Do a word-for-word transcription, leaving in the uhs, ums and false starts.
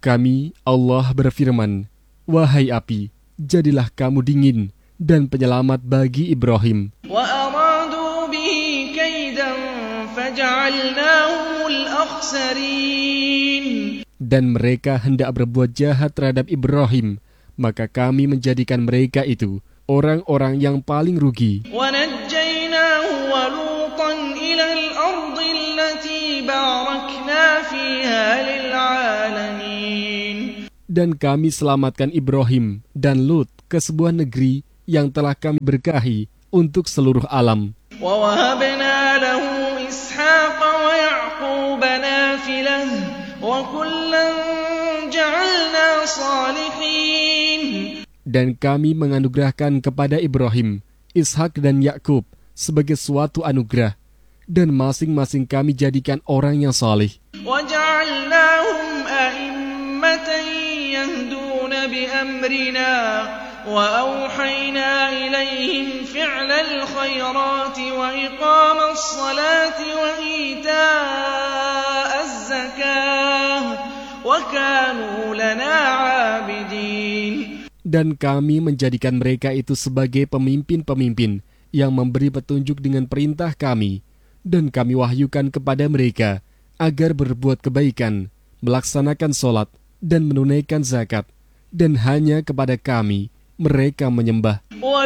Kami, Allah berfirman, wahai api, jadilah kamu dingin dan penyelamat bagi Ibrahim. وَأَرَادُوا بِهِ كَيْدًا فَجَعَلْنَاهُمُ الْأَخْسَرِينَ. Dan mereka hendak berbuat jahat terhadap Ibrahim, maka kami menjadikan mereka itu orang-orang yang paling rugi. وَنَجَّيْنَاهُ وَلُوطًا إِلَى الْأَرْضِ الَّتِي بَارَكْنَا فِيهَا لِلْعَالَمِينَ. Dan kami selamatkan Ibrahim dan Lut ke sebuah negeri yang telah kami berkahi untuk seluruh alam. وَوَهَبْنَا لَهُ إِسْحَاقَ وَيَعْقُوبَ نَافِلَةً وَكُلًّا جَعَلْنَا صَالِحِينَ. Dan kami menganugerahkan kepada Ibrahim, Ishak dan Yakub sebagai suatu anugerah, dan masing-masing kami jadikan orang yang saleh. وَجَعَلْنَاهُمْ أَئِمَّةً يَهْدُونَ بِأَمْرِنَا وَأَوْحَيْنَا إِلَيْهِمْ فِعْلَ الْخَيْرَاتِ وَإِقَامَ الصَّلَاةِ وَإِيتَاءَ الزَّكَاةِ وَكَانُوا لَنَا عَابِدِينَ. Dan kami menjadikan mereka itu sebagai pemimpin-pemimpin yang memberi petunjuk dengan perintah kami, dan kami wahyukan kepada mereka agar berbuat kebaikan, melaksanakan sholat, dan menunaikan zakat, dan hanya kepada kami mereka menyembah.